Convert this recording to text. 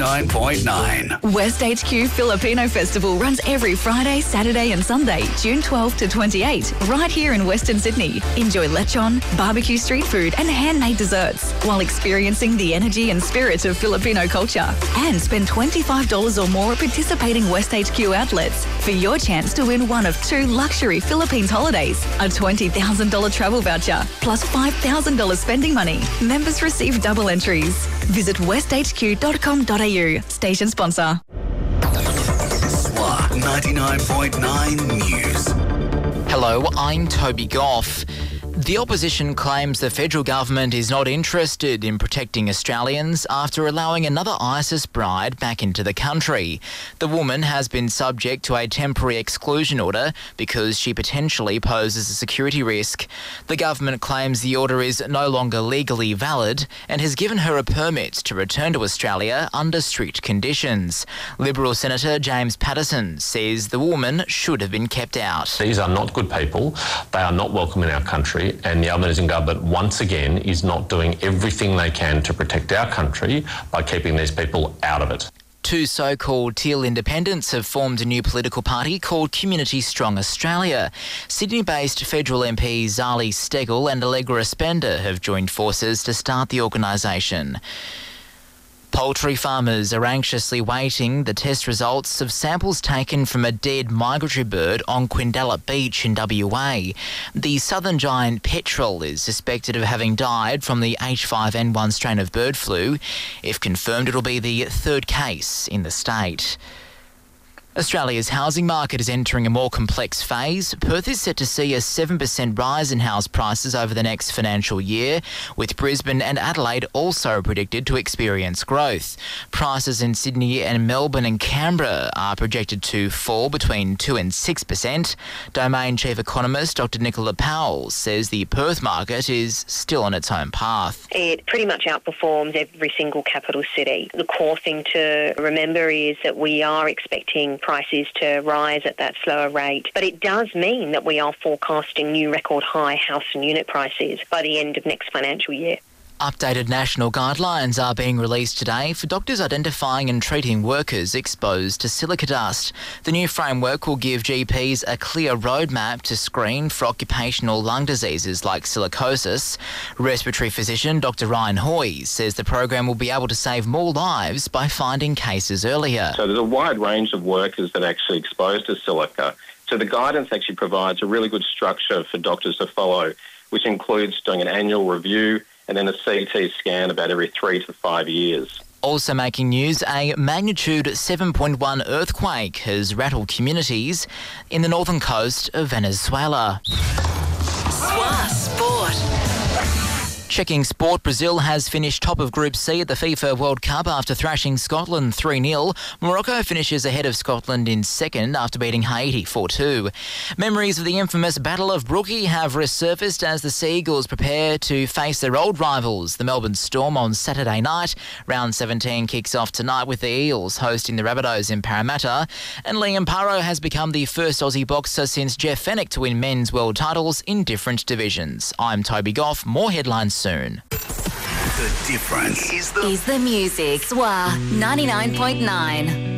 99.9. West HQ Filipino Festival runs every Friday, Saturday and Sunday, June 12 to 28, right here in Western Sydney. Enjoy lechon, barbecue street food and handmade desserts while experiencing the energy and spirit of Filipino culture. And spend $25 or more at participating West HQ outlets for your chance to win one of 2 luxury Philippines holidays, a $20,000 travel voucher, plus $5,000 spending money. Members receive double entries. Visit westhq.com.au. Station sponsor. SWA 99.9 News. Hello, I'm Toby Goff. The opposition claims the federal government is not interested in protecting Australians after allowing another ISIS bride back into the country. The woman has been subject to a temporary exclusion order because she potentially poses a security risk. The government claims the order is no longer legally valid and has given her a permit to return to Australia under strict conditions. Liberal Senator James Patterson says the woman should have been kept out. These are not good people. They are not welcome in our country. And the Albanese government, once again, is not doing everything they can to protect our country by keeping these people out of it. 2 so-called teal independents have formed a new political party called Community Strong Australia. Sydney-based federal MPs Zali Steggall and Allegra Spender have joined forces to start the organisation. Poultry farmers are anxiously waiting the test results of samples taken from a dead migratory bird on Quindella Beach in WA. The southern giant petrel is suspected of having died from the H5N1 strain of bird flu. If confirmed, it'll be the 3rd case in the state. Australia's housing market is entering a more complex phase. Perth is set to see a 7% rise in house prices over the next financial year, with Brisbane and Adelaide also predicted to experience growth. Prices in Sydney and Melbourne and Canberra are projected to fall between 2 and 6%. Domain Chief Economist Dr Nicola Powell says the Perth market is still on its own path. It pretty much outperforms every single capital city. The core thing to remember is that we are expecting prices to rise at that slower rate. But it does mean that we are forecasting new record high house and unit prices by the end of next financial year. Updated national guidelines are being released today for doctors identifying and treating workers exposed to silica dust. The new framework will give GPs a clear roadmap to screen for occupational lung diseases like silicosis. Respiratory physician Dr Ryan Hoy says the program will be able to save more lives by finding cases earlier. So there's a wide range of workers that are actually exposed to silica. So the guidance actually provides a really good structure for doctors to follow, which includes doing an annual review and then a CT scan about every 3 to 5 years. Also making news, a magnitude 7.1 earthquake has rattled communities in the northern coast of Venezuela. SWA Sport. Checking sport, Brazil has finished top of Group C at the FIFA World Cup after thrashing Scotland 3-0. Morocco finishes ahead of Scotland in second after beating Haiti 4-2. Memories of the infamous Battle of Brookie have resurfaced as the Sea Eagles prepare to face their old rivals, the Melbourne Storm, on Saturday night. Round 17 kicks off tonight with the Eels hosting the Rabbitohs in Parramatta. And Liam Paro has become the first Aussie boxer since Jeff Fenech to win men's world titles in different divisions. I'm Toby Goff. More headlines soon. The difference is Is the music. SWA 99.9.